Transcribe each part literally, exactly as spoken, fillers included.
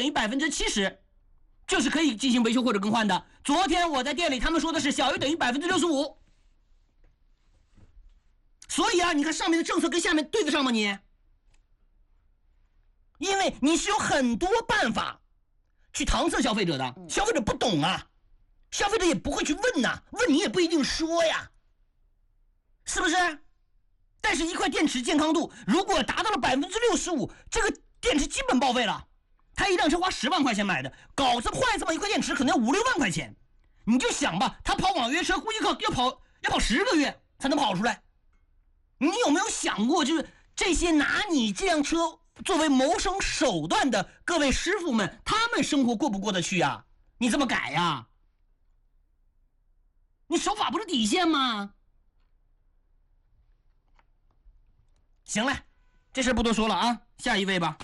于百分之七十，就是可以进行维修或者更换的。昨天我在店里，他们说的是小于等于百分之六十五。所以啊，你看上面的政策跟下面对得上吗你？因为你是有很多办法去搪塞消费者的，消费者不懂啊，消费者也不会去问呐、啊，问你也不一定说呀，是不是？但是一块电池健康度如果达到了百分之六十五，这个电池基本报废了。他一辆车花十万块钱买的，搞这坏这么一块电池可能要五六万块钱，你就想吧，他跑网约车估计要要跑要跑十个月才能跑出来。你有没有想过，就是这些拿你这辆车作为谋生手段的各位师傅们，他们生活过不过得去啊？你这么改呀？你守法不是底线吗？行了，这事不多说了啊，下一位吧。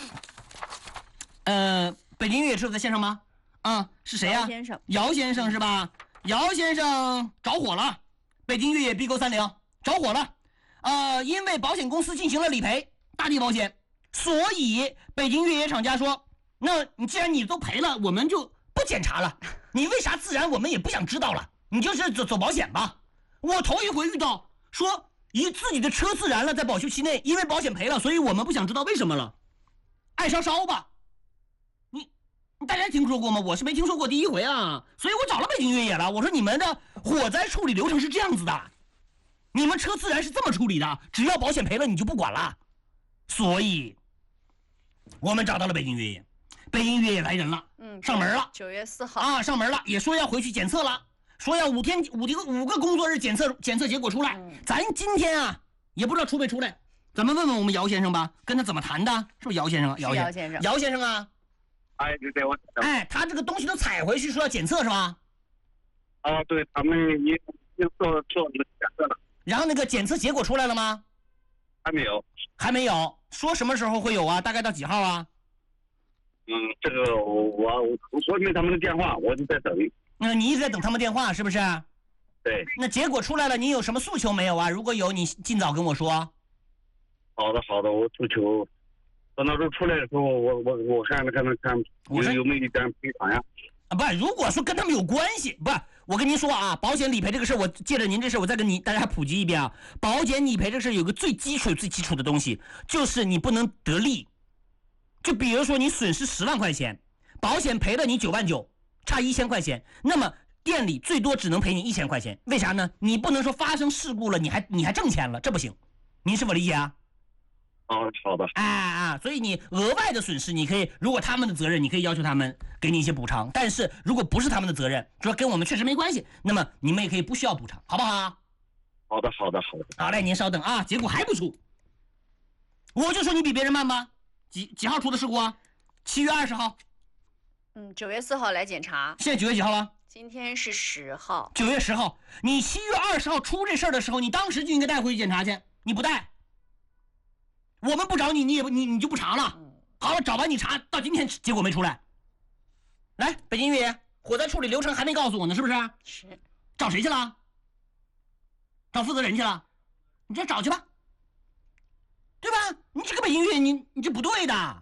呃，北京越野车在线上吗？啊，是谁呀、啊？ 姚先生， 姚先生是吧？姚先生着火了，北京越野 B 勾三零着火了。呃，因为保险公司进行了理赔，大地保险，所以北京越野厂家说，那你既然你都赔了，我们就不检查了。你为啥自燃，我们也不想知道了，你就是走走保险吧。我头一回遇到说以自己的车自燃了，在保修期内，因为保险赔了，所以我们不想知道为什么了。爱烧烧吧，你大家听说过吗？我是没听说过，第一回啊，所以我找了北京越野了，我说你们的火灾处理流程是这样子的。你们车自燃是这么处理的，只要保险赔了你就不管了，所以我们找到了北京越野，北京越野来人了， 嗯， 上门了， 九月四号啊，上门了，也说要回去检测了，说要五天五个五个工作日检测检测结果出来， 嗯、 咱今天啊也不知道出没出来，咱们问问我们姚先生吧，跟他怎么谈的，是不是姚先生啊？姚先生， 姚先生啊， 哎，对我， 哎，他这个东西都采回去说要检测是吧？ 啊，对他们已经做做那个检测了。 然后那个检测结果出来了吗？ 还没有， 还没有。说什么时候会有啊？大概到几号啊？ 嗯，这个我我我没他们的电话，我就在等。 那、嗯、你一直在等他们电话是不是？ 对。 那结果出来了，你有什么诉求没有啊？如果有，你尽早跟我说。 好的好的，我诉求，等到时候出来的时候，我我我看看看看有有没有一点赔偿呀？ 啊，不是，如果说跟他们有关系，不是，我跟您说啊，保险理赔这个事，我借着您这事，我再跟你大家普及一遍啊。保险理赔这事有个最基础、最基础的东西，就是你不能得利。就比如说你损失十万块钱，保险赔了你九万九，差一千块钱，那么店里最多只能赔你一千块钱。为啥呢？你不能说发生事故了，你还你还挣钱了，这不行。您是否理解啊？ 哦，好的。 哎啊，所以你额外的损失，你可以，如果他们的责任，你可以要求他们给你一些补偿。但是如果不是他们的责任，就说跟我们确实没关系，那么你们也可以不需要补偿，好不好？ 好的，好的，好的。 好嘞，您稍等啊，结果还不出，我就说你比别人慢吧。几几号出的事故啊？七月二十号。 嗯，九月四号来检查。 现在九月几号了？ 今天是十号。 九月十号，你七月二十号出这事儿的时候，你当时就应该带回去检查去，你不带。我们不找你，你也不你你就不查了。好了，找完你查，到今天结果没出来。来，北京越野火灾处理流程还没告诉我呢，是不是？ 是。 找谁去了？找负责人去了？你这找去吧，对吧？你这个北京越野，你你这不对的。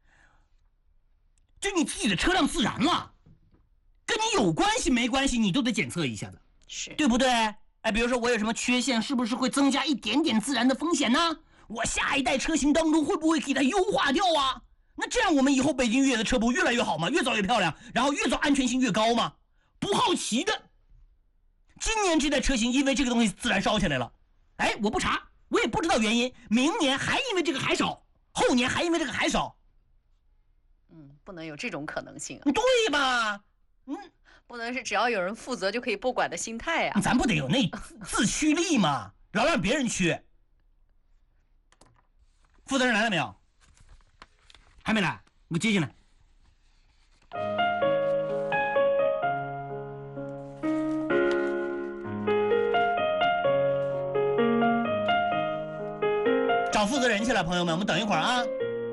就你自己的车辆自燃了，跟你有关系没关系，你都得检测一下的， 是对不对？哎，比如说我有什么缺陷，是不是会增加一点点自燃的风险呢？我下一代车型当中会不会给它优化掉啊？那这样我们以后北京越野的车不越来越好吗？越造越漂亮，然后越造安全性越高吗？不好奇的。今年这代车型因为这个东西自燃烧起来了，哎，我不查，我也不知道原因。明年还因为这个还烧，后年还因为这个还烧。 嗯，不能有这种可能性啊。 对吧？嗯， 不能是只要有人负责就可以不管的心态呀、啊。 咱不得有那自驱力吗？老让别人驱。负责人来了没有？还没来，我接进来。找负责人去了，朋友们，我们等一会儿啊。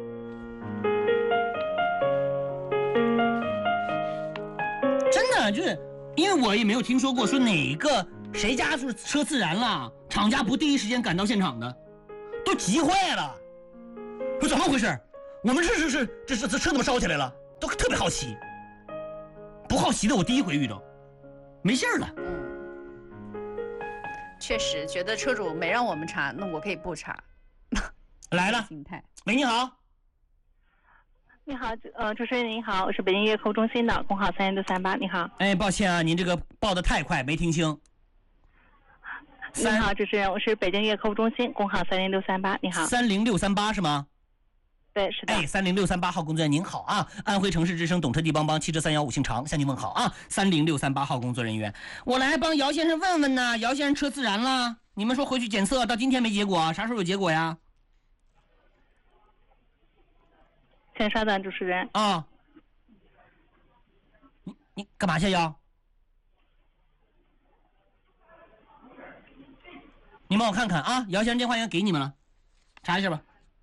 真的就是，因为我也没有听说过说哪个谁家是车自燃了，厂家不第一时间赶到现场的，都急坏了。说怎么回事？我们这是是这是这车怎么烧起来了？ 都特别好奇，不好奇的我第一回遇到，没信儿了。 嗯，确实觉得车主没让我们查，那我可以不查。 来了， 心态。 喂，你好。 你好，呃，主持人您好，我是北京业客户中心的，工号三零六三八，你好。 哎，抱歉啊，您这个报的太快，没听清。 你好，主持人，我是北京业客户中心，工号三零六三八，你好。 三零六三八是吗？ 对，是的。 哎，三零六三八号工作人员您好啊，安徽城市之声懂车帝帮帮汽车三幺五姓常向您问好啊，三零六三八号工作人员，我来帮姚先生问问呐，姚先生车自燃了，你们说回去检测到今天没结果，啥时候有结果呀？ 请稍等，主持人。 啊，你你干嘛去呀？你帮我看看啊，姚先生电话应该给你们了，查一下吧。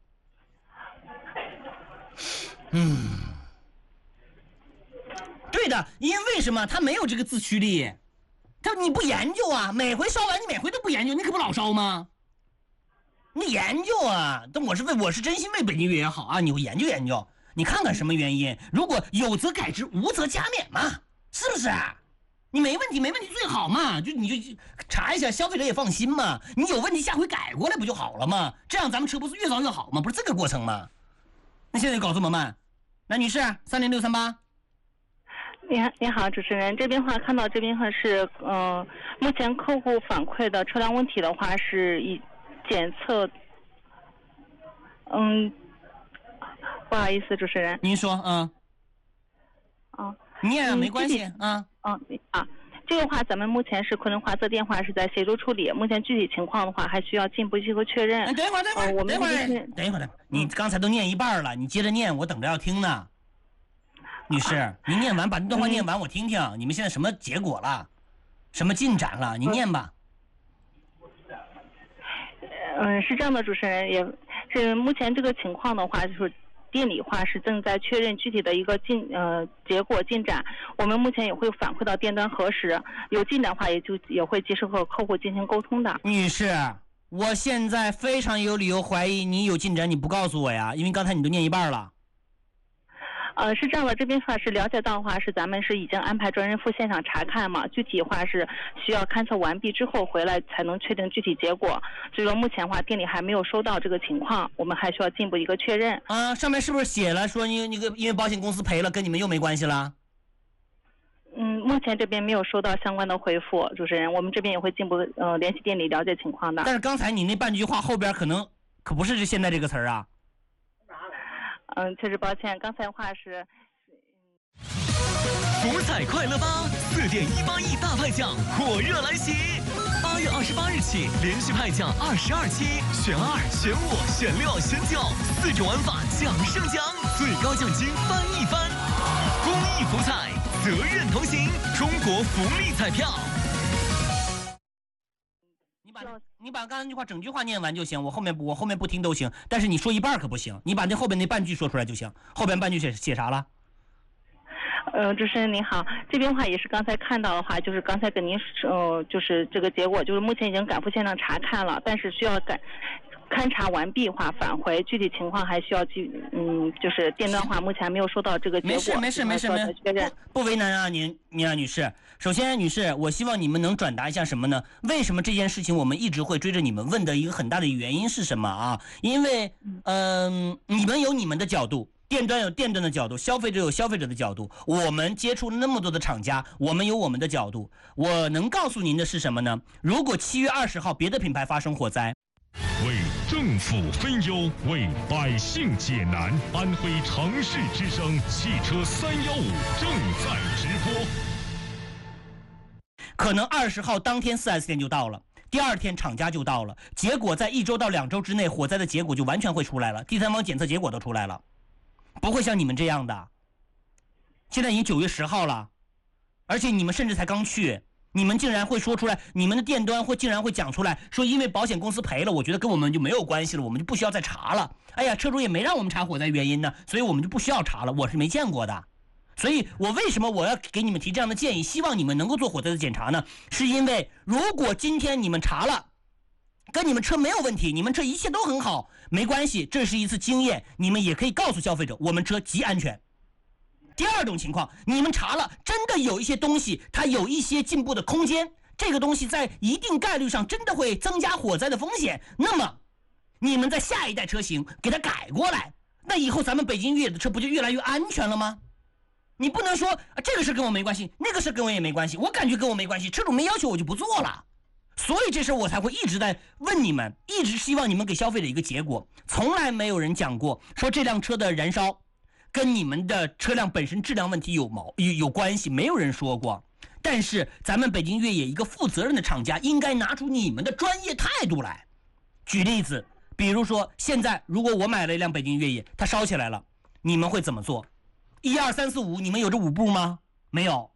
嗯，对的，因为什么？他没有这个自驱力，他你不研究啊，每回烧完你每回都不研究，你可不老烧吗？你研究啊！但我是为我是真心为北京越野好啊！你研究研究，你看看什么原因？如果有则改之，无则加勉嘛，是不是？你没问题，没问题最好嘛，就你就查一下，消费者也放心嘛。你有问题下回改过来不就好了吗？这样咱们车不是越造越好吗？不是这个过程吗？那现在搞这么慢，那女士三零六三八。 你好，你好，主持人，这边话看到这边话是，嗯、呃，目前客户反馈的车辆问题的话是以。检测，嗯，不好意思，主持人。 您说，嗯， 啊， 念啊，没关系，啊， 嗯，啊，这个话咱们目前是昆仑华泽电话是在协助处理，目前具体情况的话还需要进一步去确认。 等一会儿，等一会儿， 我们等一会儿，等一会儿，你刚才都念一半了，你接着念，我等着要听呢。女士，您念完把那段话念完，我听听，你们现在什么结果了，什么进展了？你念吧。 嗯，是这样的，主持人也是目前这个情况的话，就是店里话是正在确认具体的一个进呃结果进展，我们目前也会反馈到店端核实，有进展的话也就也会及时和客户进行沟通的。 女士，我现在非常有理由怀疑你有进展，你不告诉我呀？因为刚才你都念一半了。 呃，是这样的，这边话是了解到的话是咱们是已经安排专人赴现场查看嘛，具体话是需要勘测完毕之后回来才能确定具体结果，所以说目前话店里还没有收到这个情况，我们还需要进一步一个确认。 啊，上面是不是写了说你那个因为保险公司赔了，跟你们又没关系了？ 嗯，目前这边没有收到相关的回复，主持人，我们这边也会进一步呃联系店里了解情况的。 但是刚才你那半句话后边可能可不是现在这个词儿啊。 嗯，确实抱歉，刚才话是。 福彩快乐吧，四点一八亿大派奖火热来袭！八月二十八日起，连续派奖二十二期，选二、选五、选六、选九，四种玩法奖胜奖，最高奖金翻一番。公益福彩，责任同行，中国福利彩票。 你把你把刚才那句话整句话念完就行，我后面不我后面不听都行，但是你说一半可不行，你把那后边那半句说出来就行。后边半句写写啥了？ 呃，主持人您好，这边话也是刚才看到的话，就是刚才跟您呃，就是这个结果，就是目前已经赶赴现场查看了，但是需要赶勘查完毕话返回，具体情况还需要去嗯，就是店端话目前还没有收到这个结果。 没事没事没事没事，不为难啊您您啊女士。首先女士，我希望你们能转达一下什么呢？为什么这件事情我们一直会追着你们问的一个很大的原因是什么啊？因为嗯、呃，你们有你们的角度。店端有店端的角度，消费者有消费者的角度，我们接触那么多的厂家，我们有我们的角度。我能告诉您的是什么呢？如果七月二十号别的品牌发生火灾， 为政府分忧，为百姓解难，安徽城市之声汽车三幺五正在直播。 可能二十号当天 四 S 店就到了，第二天厂家就到了，结果在一周到两周之内，火灾的结果就完全会出来了，第三方检测结果都出来了。不会像你们这样的，现在已经九月十号了，而且你们甚至才刚去，你们竟然会说出来，你们的店端会竟然会讲出来说，因为保险公司赔了，我觉得跟我们就没有关系了，我们就不需要再查了。哎呀，车主也没让我们查火灾原因呢，所以我们就不需要查了，我是没见过的。所以我为什么我要给你们提这样的建议，希望你们能够做火灾的检查呢？是因为如果今天你们查了，跟你们车没有问题，你们车一切都很好，没关系，这是一次经验，你们也可以告诉消费者，我们车极安全， 第二种情况，你们查了，真的有一些东西它有一些进步的空间，这个东西在一定概率上真的会增加火灾的风险，那么你们在下一代车型给它改过来，那以后咱们北京越野的车不就越来越安全了吗？你不能说、啊、这个事跟我没关系，那个事跟我也没关系，我感觉跟我没关系，车主没要求我就不做了。所以这事我才会一直在问你们，一直希望你们给消费者一个结果。从来没有人讲过说这辆车的燃烧跟你们的车辆本身质量问题有毛有有关系，没有人说过。但是咱们北京越野一个负责任的厂家应该拿出你们的专业态度来。举例子，比如说现在如果我买了一辆北京越野，它烧起来了，你们会怎么做？一二三四五，你们有这五步吗？没有。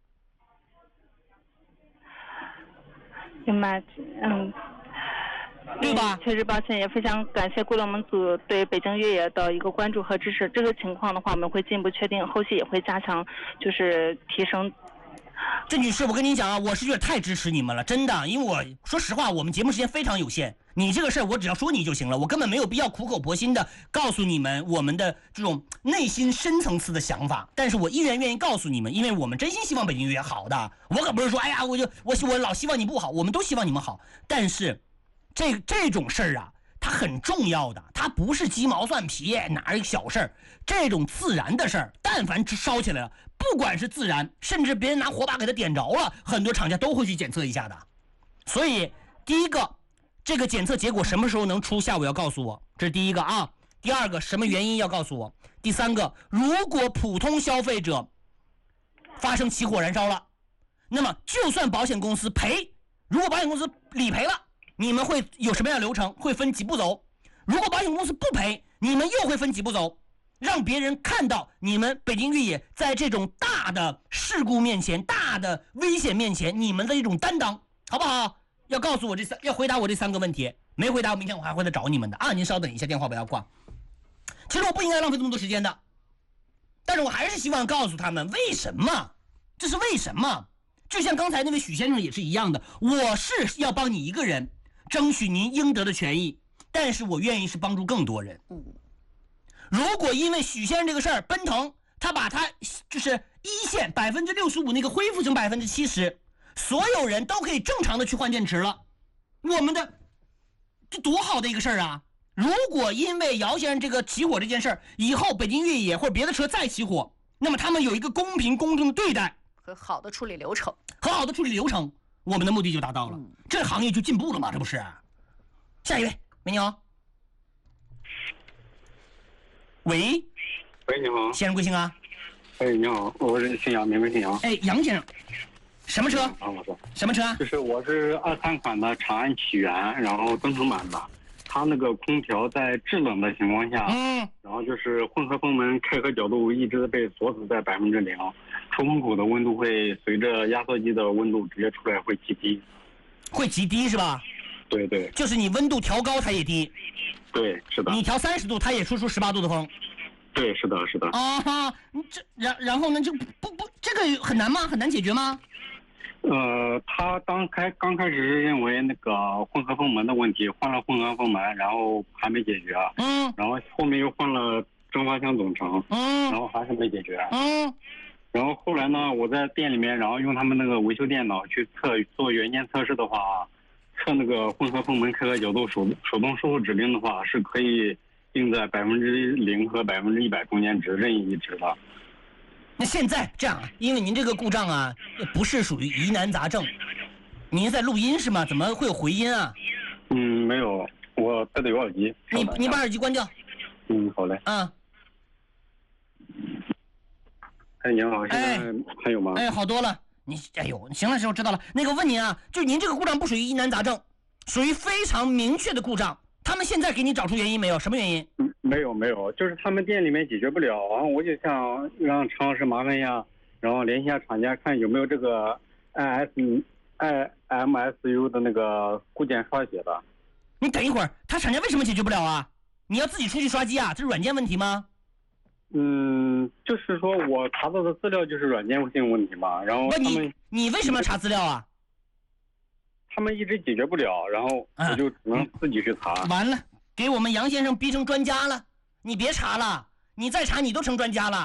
明白，嗯。 对吧？ 确实抱歉，也非常感谢贵龙门组对北京越野的一个关注和支持。这个情况的话，我们会进一步确定，后续也会加强，就是提升。 这女士，我跟你讲啊，我是有点太支持你们了，真的，因为我说实话，我们节目时间非常有限，你这个事儿我只要说你就行了，我根本没有必要苦口婆心的告诉你们我们的这种内心深层次的想法，但是我依然愿意告诉你们，因为我们真心希望北京越野好的，我可不是说哎呀，我就我我老希望你不好，我们都希望你们好，但是。这这种事儿啊，它很重要的，它不是鸡毛蒜皮哪一个小事儿，这种自燃的事儿，但凡烧起来了，不管是自燃，甚至别人拿火把给它点着了，很多厂家都会去检测一下的。所以第一个，这个检测结果什么时候能出，下午要告诉我，这是第一个啊。第二个，什么原因要告诉我。第三个，如果普通消费者发生起火燃烧了，那么就算保险公司赔，如果保险公司理赔了，你们会有什么样的流程？会分几步走？如果保险公司不赔，你们又会分几步走？让别人看到你们北京越野在这种大的事故面前、大的危险面前，你们的一种担当，好不好？要告诉我这三，要回答我这三个问题。没回答，明天我还会再找你们的啊！您稍等一下，电话不要挂。其实我不应该浪费这么多时间的，但是我还是希望告诉他们为什么，这是为什么。就像刚才那位许先生也是一样的，我是要帮你一个人争取您应得的权益，但是我愿意是帮助更多人。如果因为许先生这个事儿，奔腾他把他就是一线百分之六十五那个恢复成百分之七十，所有人都可以正常的去换电池了，我们的这多好的一个事儿啊！如果因为姚先生这个起火这件事儿，以后北京越野或者别的车再起火，那么他们有一个公平公正的对待和好的处理流程， 和好的处理流程，我们的目的就达到了，嗯、这行业就进步了嘛，这不是？下一位，美女好。喂， 喂，你好， 先生贵姓啊？ 哎，你好，我是姓杨，名为姓杨。 哎，杨先生，什么车？ 啊，我说什么车啊？ 就是我是二三款的长安启源，然后增程版的，它那个空调在制冷的情况下， 嗯， 然后就是混合风门开合角度一直被锁死在百分之零，出风口的温度会随着压缩机的温度直接出来会极低， 会极低是吧？ 对对， 就是你温度调高它也低。 对，是的。 你调三十度，它也出出十八度的风。 对，是的，是的。 啊哈，这然然后呢，就不不，这个很难吗？很难解决吗？ 呃，他刚开刚开始是认为那个混合风门的问题，换了混合风门，然后还没解决。 嗯。 然后后面又换了蒸发箱总成。嗯。然后还是没解决。 嗯。 然后后来呢，我在店里面，然后用他们那个维修电脑去测做元件测试的话。测那个混合风门开合角度手手动输入指令的话，是可以定在百分之零和百分之一百中间值任意一值的。 那现在这样，因为您这个故障啊，不是属于疑难杂症，您在录音是吗？怎么会有回音啊？ 嗯，没有，我戴的有耳机。 你你把耳机关掉。 嗯，好嘞。 嗯。 哎，您好，现在还有吗？ 哎，好多了。你哎呦，行了，师傅知道了。那个问您啊，就您这个故障不属于疑难杂症，属于非常明确的故障。他们现在给你找出原因没有？什么原因？ 嗯，没有没有，就是他们店里面解决不了，然后我就想让陈老师麻烦一下，然后联系一下厂家，看有没有这个 I S I M S U 的那个固件刷写的。 你等一会儿，他厂家为什么解决不了啊？你要自己出去刷机啊？这是软件问题吗？ 嗯，就是说我查到的资料就是软件性问题嘛，然后他们你你为什么要查资料啊？ 他们一直解决不了，然后我就只能自己去查。 嗯、完了，给我们杨先生逼成专家了。你别查了，你再查你都成专家了。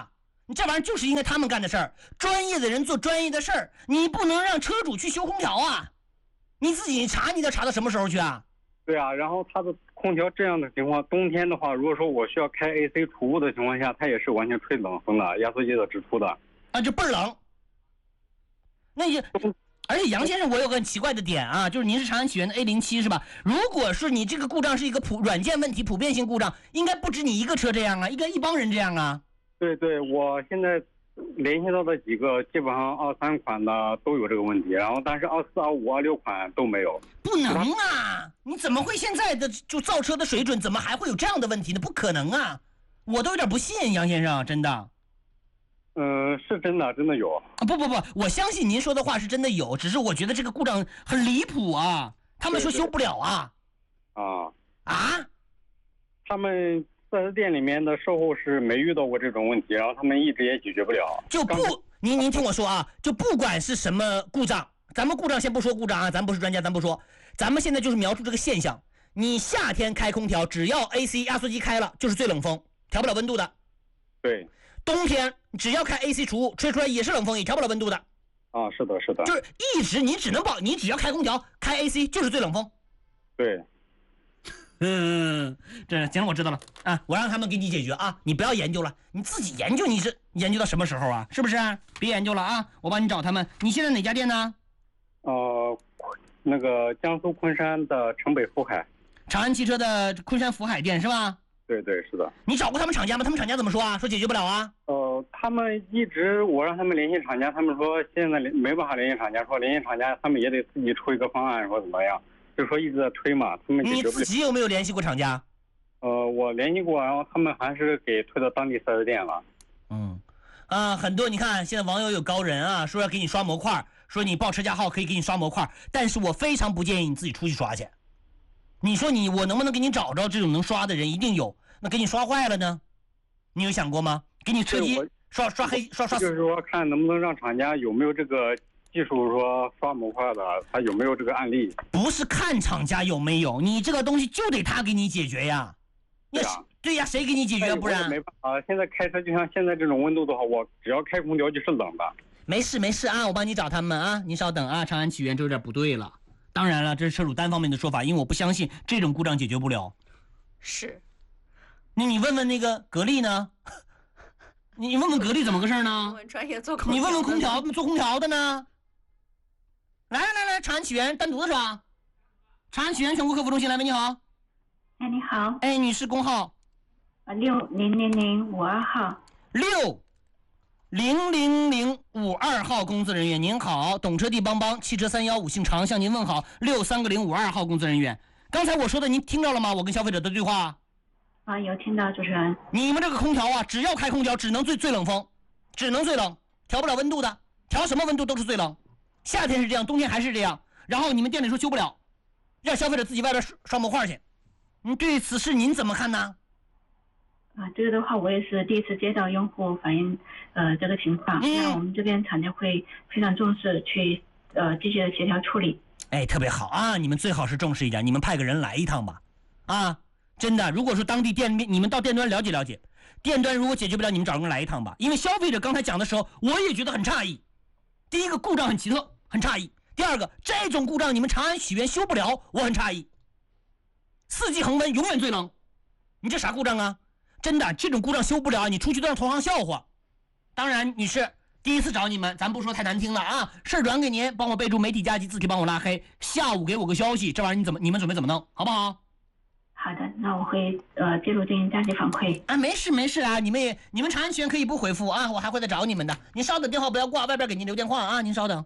你这玩意儿就是应该他们干的事儿，专业的人做专业的事儿，你不能让车主去修空调啊！你自己查，你得查到什么时候去啊？ 对啊，然后它的空调这样的情况，冬天的话，如果说我需要开 A C 除雾的情况下，它也是完全吹冷风的，压缩机的直出的。 啊，这倍儿冷。那也，而且杨先生，我有个很奇怪的点啊，就是您是长安起源的 A 零七是吧？如果是你这个故障是一个普软件问题、普遍性故障，应该不止你一个车这样啊，应该一帮人这样啊。 对对，我现在联系到的几个，基本上二三款的都有这个问题，然后但是二四、二五、二六款都没有。 不能啊！你怎么会现在的就造车的水准，怎么还会有这样的问题呢？不可能啊！我都有点不信，杨先生，真的。 嗯，是真的，真的有。 啊，不不不，我相信您说的话是真的有，只是我觉得这个故障很离谱啊！他们说修不了啊。 啊啊！ 他们四 S 店里面的售后是没遇到过这种问题，然后他们一直也解决不了。 就不，您您听我说啊，就不管是什么故障，咱们故障先不说故障啊，咱不是专家，咱不说，咱们现在就是描述这个现象。你夏天开空调，只要 A C 压缩机开了，就是最冷风，调不了温度的。 对。 冬天只要开 A C 除雾，吹出来也是冷风，也调不了温度的。 啊，是的，是的。 就是一直你只能保，你只要开空调，开 A C 就是最冷风。 对。 嗯，这行了，我知道了啊，我让他们给你解决啊，你不要研究了，你自己研究，你是研究到什么时候啊？是不是？别研究了啊，我帮你找他们。你现在哪家店呢？ 呃，那个江苏昆山的城北福海， 长安汽车的昆山福海店是吧？ 对对，是的。 你找过他们厂家吗？他们厂家怎么说啊？说解决不了啊？ 呃，他们一直我让他们联系厂家，他们说现在没办法联系厂家，说联系厂家他们也得自己出一个方案，说怎么样，就说一直在推嘛，他们解决不了。 你自己有没有联系过厂家？ 呃，我联系过，然后他们还是给推到当地四 S 店了。 嗯，啊，很多你看现在网友有高人啊，说要给你刷模块，说你报车架号可以给你刷模块，但是我非常不建议你自己出去刷去。你说你我能不能给你找着这种能刷的人？一定有。那给你刷坏了呢？你有想过吗？给你车机刷刷黑刷刷。 就是说看能不能让厂家有没有这个技术，说刷模块的，他有没有这个案例？ 不是看厂家有没有，你这个东西就得他给你解决呀。 对呀， 对呀，谁给你解决？不然没办法。现在开车就像现在这种温度的话，我只要开空调就是冷的。 没事没事啊，我帮你找他们啊，您稍等啊。长安起源这有点不对了。当然了，这是车主单方面的说法，因为我不相信这种故障解决不了。 是。 那你问问那个格力呢？你问问格力怎么个事呢？ 问专业做空调。 你问问空调做空调的呢？来来来，长安起源单独的是吧？长安起源全国客服中心，来喂，你好。 哎，你好。 哎，女士工号。 啊，六零零零五二号。 六零零零五二号工作人员，您好，懂车帝帮帮汽车三幺五姓常向您问好。六三个零五二号工作人员，刚才我说的您听到了吗？我跟消费者的对话。 啊，有听到，主持人。 你们这个空调啊，只要开空调，只能最最冷风，只能最冷，调不了温度的，调什么温度都是最冷。夏天是这样，冬天还是这样。然后你们店里说修不了，让消费者自己外边刷模块去。嗯，对此事您怎么看呢？ 啊，这个的话，我也是第一次接到用户反映呃这个情况，嗯、那我们这边厂家会非常重视去呃积极的协调处理。 哎，特别好啊！你们最好是重视一点，你们派个人来一趟吧，啊。真的，如果说当地店面，你们到店端了解了解，店端如果解决不了，你们找人来一趟吧。因为消费者刚才讲的时候，我也觉得很诧异。第一个故障很奇特，很诧异；第二个，这种故障你们长安起源修不了，我很诧异。四季恒温，永远最冷，你这啥故障啊？真的，这种故障修不了，你出去都让同行笑话。当然，女士，第一次找你们，咱不说太难听了啊，事儿转给您，帮我备注媒体加急，字体帮我拉黑，下午给我个消息，这玩意儿你怎么你们准备怎么弄，好不好？ 好的，那我会呃记录进行加急反馈。 啊，没事没事啊，你们也你们长安起源可以不回复啊，我还会再找你们的。您稍等，电话不要挂，外边给您留电话啊，您稍等。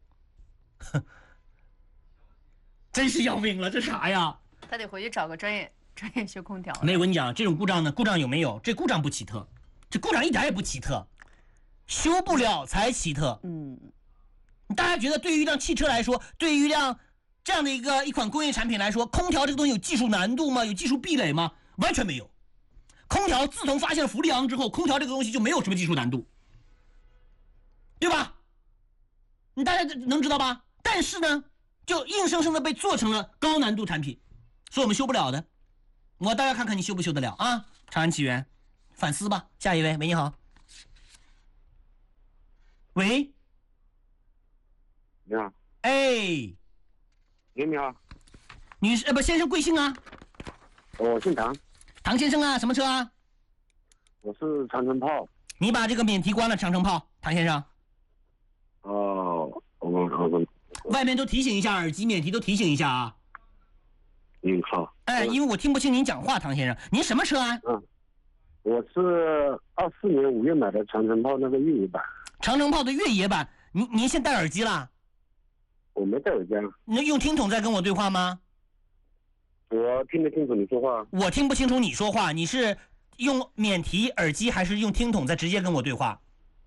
真是要命了，这啥呀？ 他得回去找个专业专业修空调。 没有，我跟你讲，这种故障呢，故障有没有？这故障不奇特，这故障一点也不奇特，修不了才奇特。 嗯， 大家觉得对于一辆汽车来说，对于一辆这样的一个一款工业产品来说，空调这个东西有技术难度吗？有技术壁垒吗？完全没有。空调自从发现了氟利昂之后，空调这个东西就没有什么技术难度，对吧？你大家能知道吧？但是呢，就硬生生的被做成了高难度产品，说我们修不了的。我大家看看你修不修得了啊？长安起源，反思吧。下一位，喂，你好。 喂， 你好， 哎， 你你好， 女士，呃，不，先生贵姓啊？ 我姓唐， 唐先生啊，什么车啊？ 我是长城炮。 你把这个免提关了，长城炮，唐先生。 哦，我们我们外面都提醒一下，耳机免提都提醒一下啊。 嗯好。 哎，因为我听不清您讲话，唐先生，您什么车啊？ 嗯，我是二四年五月买的长城炮那个越野版。 长城炮的越野版，您您现在戴耳机了？ 我没戴耳机啊。 你用听筒在跟我对话吗？ 我听得清楚你说话。 我听不清楚你说话，你是用免提耳机还是用听筒在直接跟我对话？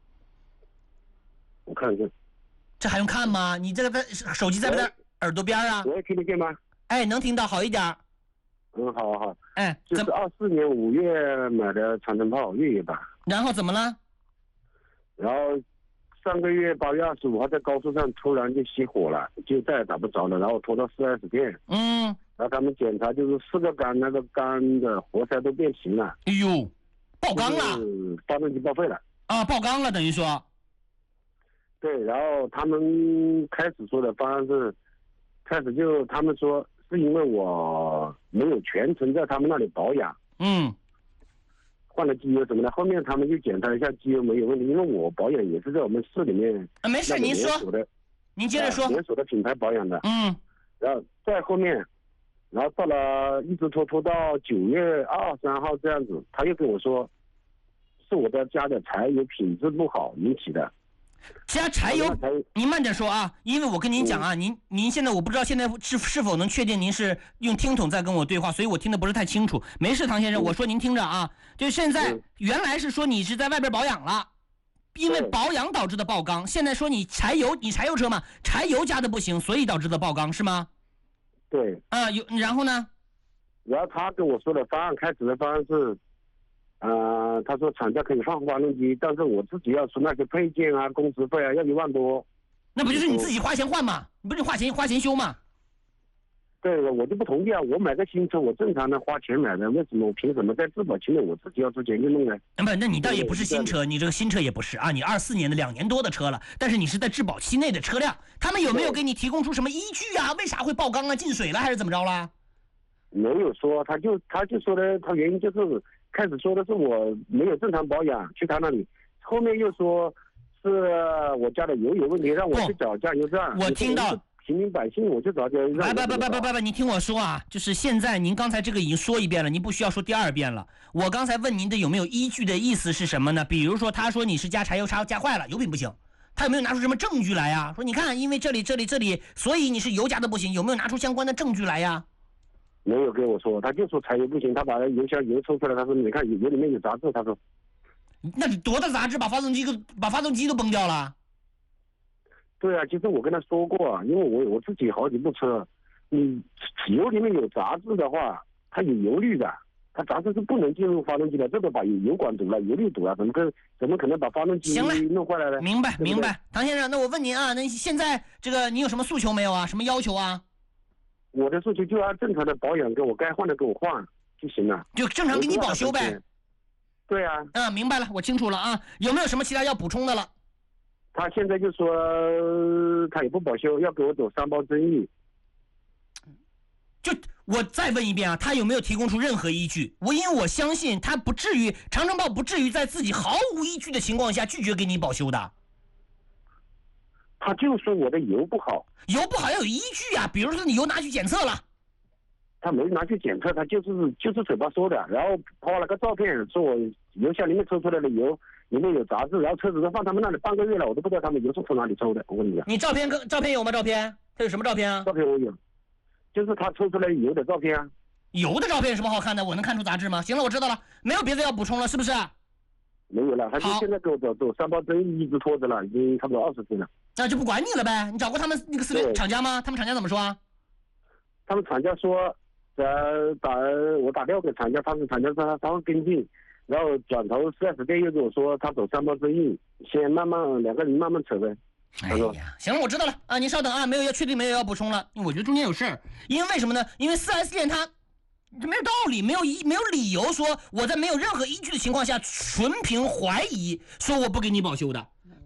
我看一下。 这还用看吗？你这个在手机在不在耳朵边啊？ 我也听得见吗？ 哎，能听到，好一点。 嗯，好好。 哎， 就是二四年五月买的长城炮越野版。 然后怎么了？ 然后上个月八月二十五号在高速上突然就熄火了，就再也打不着了，然后拖到四 S 店。 嗯。 然后他们检查就是四个缸那个缸的活塞都变形了。 哎呦，爆缸了。 发动机报废了。 啊，爆缸了，等于说。 对，然后他们开始说的方案是，开始就他们说是因为我没有全程在他们那里保养。 嗯。 换了机油什么的，后面他们就检查一下机油没有问题，因为我保养也是在我们市里面。 啊，没事，您说。您接着说。 连锁的品牌保养的。 嗯。 然后再后面，然后到了一直拖拖到九月二三号这样子，他又跟我说，是我的家的柴油品质不好引起的。 加柴油，您慢点说啊，因为我跟您讲啊，您您现在我不知道现在是是否能确定您是用听筒在跟我对话，所以我听得不是太清楚。没事，唐先生，我说您听着啊，就现在原来是说你是在外边保养了，因为保养导致的爆缸，现在说你柴油，你柴油车嘛，柴油加的不行，所以导致的爆缸是吗？ 对。 啊，有，然后呢？ 然后他跟我说的方案，开始的方案是。呃，他说厂家可以换发动机，但是我自己要出那些配件啊、工时费啊，要一万多。 那不就是你自己花钱换吗？你不是花钱花钱修吗？ 对，我就不同意啊！我买个新车，我正常的花钱买的，为什么我凭什么在质保期内我自己要出钱去弄呢？ 不，那你倒也不是新车，你这个新车也不是啊，你二四年的两年多的车了，但是你是在质保期内的车辆，他们有没有给你提供出什么依据啊？为啥会爆缸啊？进水了还是怎么着啦？ 没有说，他就他就说的，他原因就是。开始说的是我没有正常保养，去他那里，后面又说是我家的油有问题，让我去找加油站。 我听到平民百姓，我去找加油站。 不不不不不不，你听我说啊，就是现在您刚才这个已经说一遍了，您不需要说第二遍了。我刚才问您的有没有依据的意思是什么呢？比如说他说你是加柴油插加坏了，油品不行，他有没有拿出什么证据来呀？说你看，因为这里这里这里，所以你是油加的不行，有没有拿出相关的证据来呀？ 没有跟我说，他就说柴油不行，他把油箱油抽出来，他说你看油里面有杂质，他说。 那多大杂质，把发动机都把发动机都崩掉了。 对啊，其实我跟他说过啊，因为我我自己好几部车，你油里面有杂质的话，它有油滤的，它杂质是不能进入发动机的，这个把油管堵了，油滤堵了，怎么可怎么可能把发动机弄坏了呢？ 明白对对明白，唐先生，那我问您啊，那现在这个你有什么诉求没有啊？什么要求啊？ 我的诉求就按正常的保养，给我该换的给我换就行了， 就正常给你保修呗。 对啊。 嗯，明白了，我清楚了啊。有没有什么其他要补充的了？ 他现在就说他也不保修，要给我走三包争议。 就我再问一遍啊，他有没有提供出任何依据？我因为我相信他不至于，长城炮不至于在自己毫无依据的情况下拒绝给你保修的。 他就说我的油不好， 油不好要有依据啊，比如说你油拿去检测了， 他没拿去检测，他就是就是嘴巴说的，然后拍了个照片，说我油箱里面抽出来的油里面有杂质，然后车子都放他们那里半个月了，我都不知道他们油是从哪里抽的。我跟你讲， 你照片跟照片有吗？照片他有什么照片啊？ 照片我有，就是他抽出来油的照片啊。 油的照片有什么好看的？我能看出杂质吗？行了，我知道了，没有别的要补充了，是不是？ 没有了，他就现在给我走走三包针，一直拖着了，已经差不多二十天了。 那就不管你了呗。你找过他们那个四 S 厂家吗？他们厂家怎么说啊？ 他们厂家说，呃，打我打电话给厂家，他们厂家说他他会跟进，然后转头四 S 店又跟我说他走三包生意，先慢慢两个人慢慢扯呗。 哎呀，行了，我知道了啊，您稍等啊，没有要确定没有要补充了，因为我觉得中间有事儿，因为为什么呢？因为四 S 店它这没有道理，没有依没有理由说我在没有任何依据的情况下纯凭怀疑说我不给你保修的。